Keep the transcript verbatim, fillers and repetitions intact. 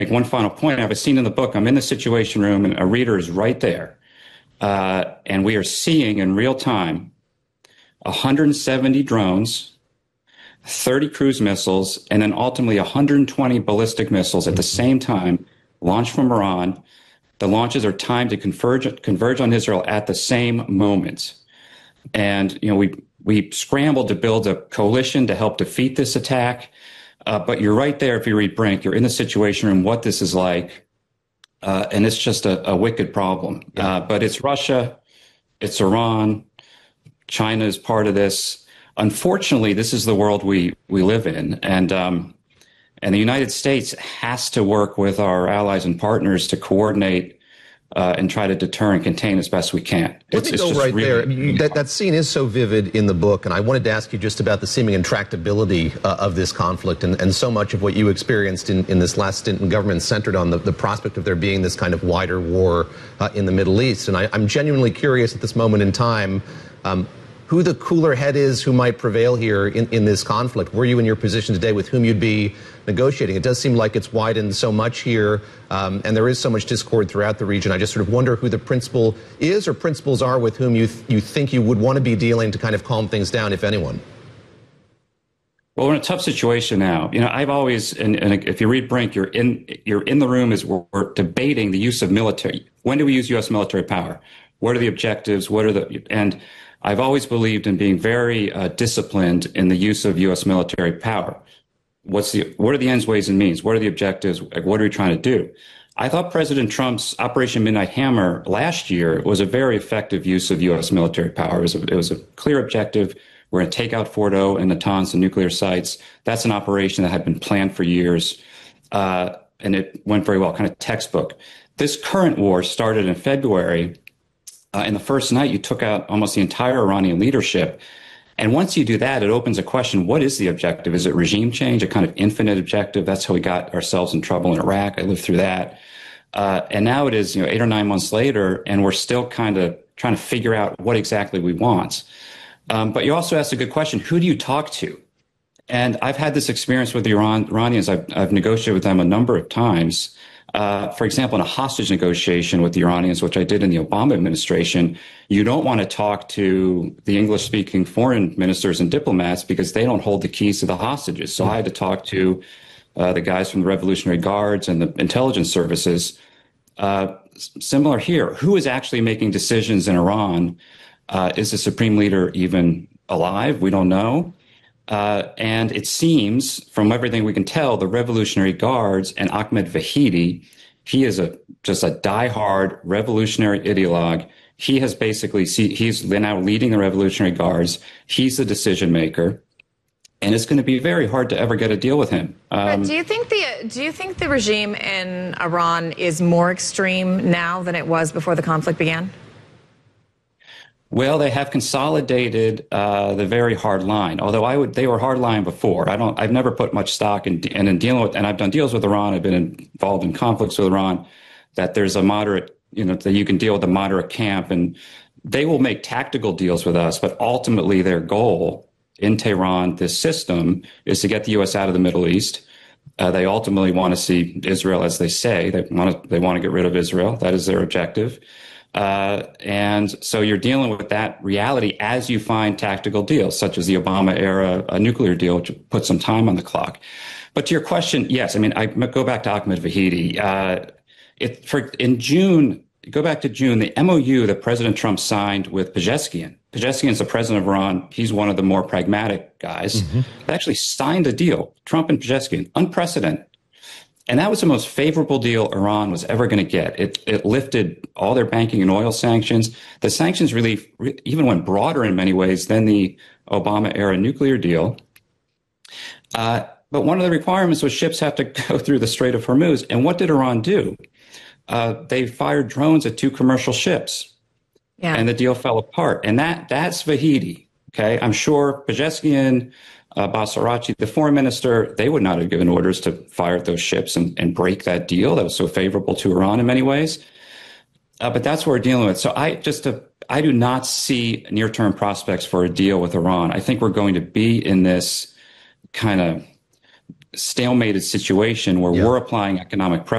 make one final point. I have a scene in the book. I'm in the Situation Room, and a reader is right there. Uh, and we are seeing in real time one hundred seventy drones, thirty cruise missiles, and then ultimately one hundred twenty ballistic missiles at the same time launched from Iran. The launches are timed to converge, converge on Israel at the same moment. And, you know, we, we scrambled to build a coalition to help defeat this attack. Uh, but you're right there. If you read Brink, you're in the Situation Room, what this is like. Uh, and it's just a, a wicked problem. Yeah. Uh, but it's Russia, it's Iran, China is part of this. Unfortunately, this is the world we, we live in. And, um, and the United States has to work with our allies and partners to coordinate uh, and try to deter and contain as best we can. Let it's, me go it's right really, there. I mean, that, that scene is so vivid in the book, and I wanted to ask you just about the seeming intractability uh, of this conflict, and, and so much of what you experienced in, in this last stint in government centered on the, the prospect of there being this kind of wider war uh, in the Middle East. And I, I'm genuinely curious at this moment in time, um, who the cooler head is who might prevail here in, in this conflict. Were you in your position today with whom you'd be negotiating? It does seem like it's widened so much here, um, and there is so much discord throughout the region. I just sort of wonder who the principal is or principals are with whom you, th you think you would want to be dealing to kind of calm things down, if anyone. Well, we're in a tough situation now. You know, I've always, and, and if you read Brink, you're in, you're in the room as we're, we're debating the use of military. When do we use U S military power? What are the objectives? What are the, and I've always believed in being very uh, disciplined in the use of U S military power. What's the, what are the ends, ways, and means? What are the objectives? What are we trying to do? I thought President Trump's Operation Midnight Hammer last year was a very effective use of U S military power. It was a, it was a clear objective. We're going to take out Fordo and Natanz, the nuclear sites. That's an operation that had been planned for years, uh, and it went very well, kind of textbook. This current war started in February. Uh, in the first night, you took out almost the entire Iranian leadership. And once you do that, it opens a question, what is the objective? Is it regime change, a kind of infinite objective? That's how we got ourselves in trouble in Iraq. I lived through that. Uh, and now it is, you know, eight or nine months later, and we're still kind of trying to figure out what exactly we want. Um, but you also asked a good question, who do you talk to? And I've had this experience with the Iran, Iranians. I've, I've negotiated with them a number of times. Uh, for example, in a hostage negotiation with the Iranians, which I did in the Obama administration, you don't want to talk to the English-speaking foreign ministers and diplomats because they don't hold the keys to the hostages. So I had to talk to uh, the guys from the Revolutionary Guards and the intelligence services. Uh, similar here. Who is actually making decisions in Iran? Uh, is the supreme leader even alive? We don't know. Uh, and it seems, from everything we can tell, the Revolutionary Guards and Ahmed Vahidi, he is a just a diehard revolutionary ideologue. He has basically, see, he's now leading the Revolutionary Guards. He's the decision maker, and it's going to be very hard to ever get a deal with him. Um, do you think the do you think the regime in Iran is more extreme now than it was before the conflict began? Well, they have consolidated uh, the very hard line. Although I would, they were hard line before. I don't. I've never put much stock in, and in dealing with, and I've done deals with Iran. I've been involved in conflicts with Iran. That there's a moderate, you know, that you can deal with a moderate camp, and they will make tactical deals with us. But ultimately, their goal in Tehran, this system, is to get the U S out of the Middle East. Uh, they ultimately want to see Israel, as they say, they want to. They want to get rid of Israel. That is their objective. Uh, and so you're dealing with that reality as you find tactical deals, such as the Obama era a nuclear deal, which put some time on the clock. But to your question, yes, I mean, I go back to Ahmed Vahidi. Uh, it, for, in June, go back to June, the M O U that President Trump signed with Pezeshkian. Pezeshkian is the president of Iran. He's one of the more pragmatic guys. Mm-hmm. They actually signed a deal, Trump and Pezeshkian, unprecedented. And that was the most favorable deal Iran was ever going to get. It, it lifted all their banking and oil sanctions. The sanctions relief even went broader in many ways than the Obama-era nuclear deal. Uh, but one of the requirements was ships have to go through the Strait of Hormuz. And what did Iran do? Uh, they fired drones at two commercial ships. Yeah. And the deal fell apart. And that that's Vahidi. Okay, I'm sure Pezeshkian, Uh, Basarachi, the foreign minister, they would not have given orders to fire at those ships and, and break that deal that was so favorable to Iran in many ways. Uh, but that's what we're dealing with. So I just, uh, I do not see near-term prospects for a deal with Iran. I think we're going to be in this kind of stalemated situation where Yeah. we're applying economic pressure